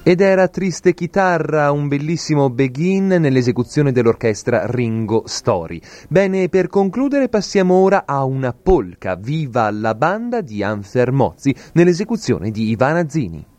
Ed era Triste chitarra, un bellissimo begin nell'esecuzione dell'orchestra Ringo Story. Bene, per concludere passiamo ora a una polka, Viva la banda di Anfer Mozzi, nell'esecuzione di Ivana Zini.